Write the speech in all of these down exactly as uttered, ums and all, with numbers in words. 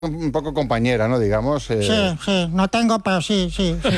un poco compañera, ¿no? Digamos. Eh... Sí, sí, no tengo, pero sí, sí, sí.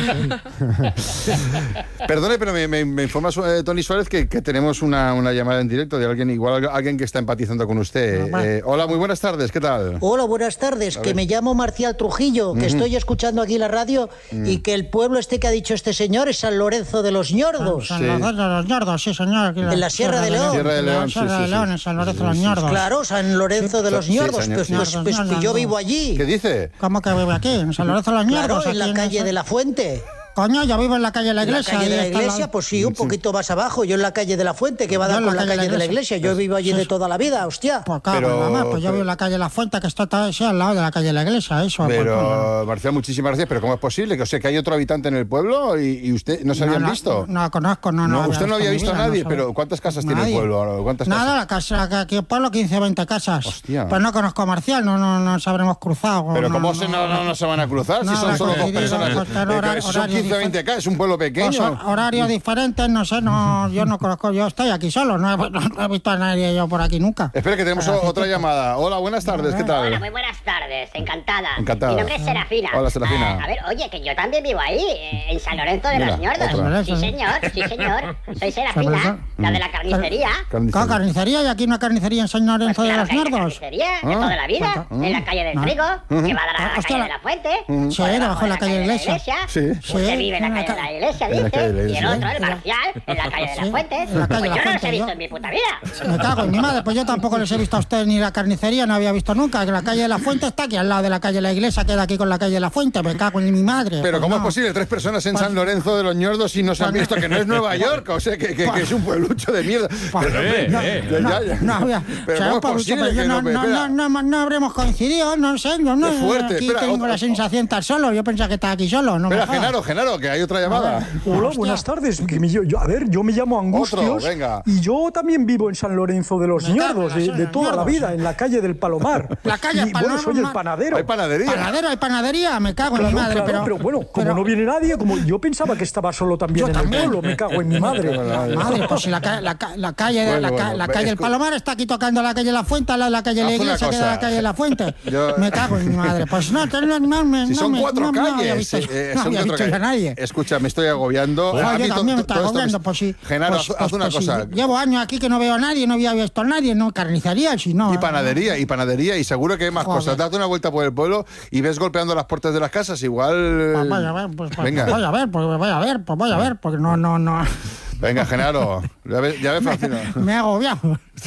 sí. Perdone, pero me, me, me informa eh, Tony Suárez que, que tenemos una, una llamada en directo de alguien, igual alguien que está empatizando con usted. No, eh, hola, muy buenas tardes, ¿qué tal? Hola, buenas tardes, que me llamo Marcial Trujillo, que uh-huh. estoy escuchando aquí la radio uh-huh. y que el pueblo este que ha dicho este señor es San Lorenzo de los Ñordos. San, San Lorenzo de los Ñordos, sí, señor. Aquí en la Sierra, Sierra de León. Sierra de León, Sierra sí, de sí, León, sí. en San Lorenzo de los Ñordos. Claro, San Lorenzo de los Ñordos, sí, pues, pues, pues, pues, pues yo vivo allí. ¿Qué dice? ¿Cómo que vive aquí? En San Lorenzo de los Ñordos. Claro, en la calle en de la Fuente. Coño, yo vivo en la calle de la Iglesia. ¿En la calle de la Iglesia? La... Pues sí, un poquito más abajo. Yo en la calle de la Fuente, que va a dar con la calle de la Iglesia. Yo vivo allí de toda la vida, hostia. Pues claro, pero, mamá, pues yo pero... vivo en la calle de la Fuente, que está sí, al lado de la calle de la Iglesia, eso. Pero, pues, Marcial, muchísimas gracias, pero ¿cómo es posible? Que, o sea, que hay otro habitante en el pueblo y, y usted no se habían no, visto. No, no conozco, no, no. no usted no había visto a nadie, vida, pero ¿cuántas casas nadie. tiene el pueblo? ¿Cuántas Nada, casas? la casa, aquí el pueblo quince, veinte casas. Hostia. Pues no conozco a Marcial, no, no, no nos habremos cruzado. Pero no, ¿cómo no, se, no, no, no, no se van a cruzar? No, si son solo dos personas. Pues, horario, eh, son quince, veinte casas, es un pueblo pequeño. Pues, horarios diferentes, no sé, no, yo no conozco, yo estoy aquí solo, no he, no he visto a nadie yo por aquí nunca. Espera, que tenemos Pero, otra llamada. Hola, buenas tardes, ¿qué tal? Hola, muy buenas tardes, encantada. Encantada. Mi nombre es Serafina. Hola, Serafina. Uh, a ver, oye, que yo también vivo ahí, eh, en San Lorenzo de Mira, los Ñordos. otra. Sí, señor, sí, señor. Soy Serafina, la de la carnicería. ¿Con carnicería? ¿Y aquí una carnicería en San Lorenzo pues de claro, los Ñordos? Carnicería, de toda la vida, en la calle del Trigo, que va a dar a la calle de la Fuente. Sí, debajo de la calle de la Iglesia. Sí. Usted vive en la calle de la Iglesia, dice, y el otro, el Marcial, en la calle de la Fuente. Pues yo no los he visto en mi puta vida. Me cago en mi madre, pues yo tampoco les he visto a ustedes ni la carnicería, no había visto nunca, que la calle de la Fuente está aquí al lado de la calle de la Iglesia, queda aquí con la calle de la Fuente, me cago en mi madre. Pero pues ¿cómo no. es posible? Tres personas en pues, San Lorenzo de los Ñordos y no se han pues, visto que no es Nueva York, o sea, que, que, que es un pueblucho de mierda. Pues, pero, eh, no, eh, ya, no, ya, ya. no, había, pero ¿cómo ¿cómo es posible que no, no, no, no, no, no, no habremos coincidido, no sé, yo no, es fuerte, aquí espera, tengo otro, la sensación de estar solo, yo pensaba que estaba aquí solo, no espera, me jodas. Genaro, Genaro, que hay otra llamada. Hola, buenas tardes. Que me, yo, yo, a ver, yo me llamo Angustios. Otro, venga. Y yo también vivo en San Lorenzo de los Ñordos, de, de toda la vida, en la calle del Palomar. La calle y, bueno, soy el panadero. Hay panadería. Panadero, hay panadería, me cago claro, en mi madre. Claro, pero, pero bueno, como pero, no viene nadie, como yo pensaba que estaba solo también yo en también. el pueblo, me cago en mi madre. Madre, pues si la, la, la, la calle, bueno, la, bueno, la calle del Palomar está aquí tocando la calle de la Fuente, la, la calle de la Iglesia, que es la calle de la Fuente. Yo... Me cago en mi madre. Pues no, no, no, no, si son no, cuatro no, calles. No había visto, eh, no son había cuatro visto calles. a nadie. Escucha, me estoy agobiando. Pues, a yo mí también me to, estoy agobiando, me... pues sí. Genaro, pues, haz pues, una pues, cosa. Sí. Llevo años aquí que no veo a nadie, no había visto a nadie, no carnicería, si no. Y panadería, y panadería, y seguro que hay más Joder. cosas. Date una vuelta por el pueblo y ves golpeando las puertas de las casas, igual... Pues voy a ver, pues, pues, venga. pues voy a ver, pues voy a ver, pues voy a ver, porque no, no, no... Venga, Genaro, ya ves, ya ves Francino. Me he agobiado. Sí,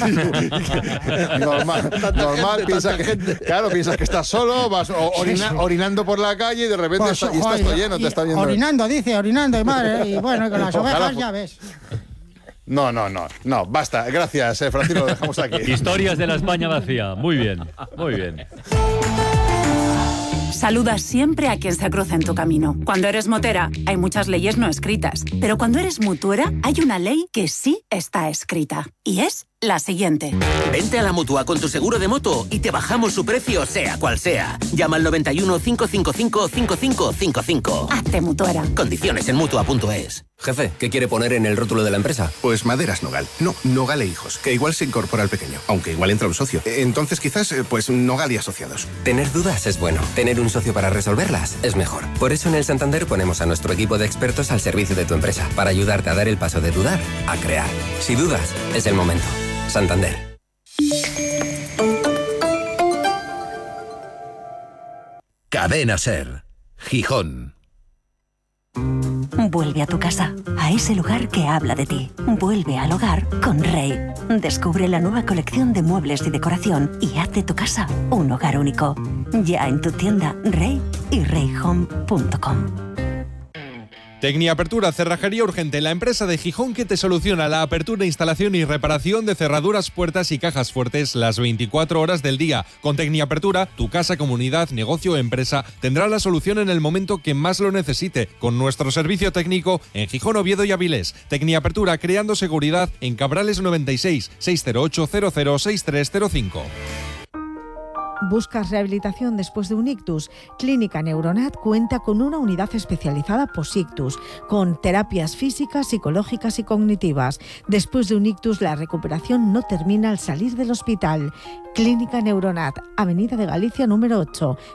normal, normal, piensas que, claro, piensas que estás solo, vas orina, orinando por la calle y de repente Pues, está, y estás todo lleno, te está viendo. Orinando, dice, orinando, y madre, y bueno, y con las Ojalá, ovejas ya ves. No, no, no, no, basta, gracias, eh, Francino, lo dejamos aquí. Historias de la España vacía, muy bien, muy bien. Saludas siempre a quien se cruza en tu camino. Cuando eres motera, hay muchas leyes no escritas. Pero cuando eres mutuera, hay una ley que sí está escrita. Y es la siguiente. Vente a la Mutua con tu seguro de moto y te bajamos su precio, sea cual sea. Llama al noventa y uno, cinco cinco cinco, cinco cinco cinco cinco. Hazte mutuera. Condiciones en Mutua punto es. Jefe, ¿qué quiere poner en el rótulo de la empresa? Pues Maderas Nogal. No, Nogal e Hijos, que igual se incorpora al pequeño, aunque igual entra un socio. Entonces quizás, pues Nogal y Asociados. Tener dudas es bueno. Tener un socio para resolverlas es mejor. Por eso en el Santander ponemos a nuestro equipo de expertos al servicio de tu empresa, para ayudarte a dar el paso de dudar a crear. Si dudas, es el momento. Santander. Cadena Ser, Gijón. Vuelve a tu casa, a ese lugar que habla de ti. Vuelve al hogar con Rey. Descubre la nueva colección de muebles y decoración y haz de tu casa un hogar único. Ya en tu tienda Rey y rey home punto com. Tecniapertura, cerrajería urgente, la empresa de Gijón que te soluciona la apertura, instalación y reparación de cerraduras, puertas y cajas fuertes las veinticuatro horas del día. Con Tecniapertura, tu casa, comunidad, negocio o empresa tendrá la solución en el momento que más lo necesite, con nuestro servicio técnico en Gijón, Oviedo y Avilés. Tecniapertura, creando seguridad en Cabrales noventa y seis, seiscientos ocho, cero cero seis tres cero cinco. ¿Buscas rehabilitación después de un ictus? Clínica Neuronat cuenta con una unidad especializada post-ictus, con terapias físicas, psicológicas y cognitivas. Después de un ictus, la recuperación no termina al salir del hospital. Clínica Neuronat, Avenida de Galicia número ocho,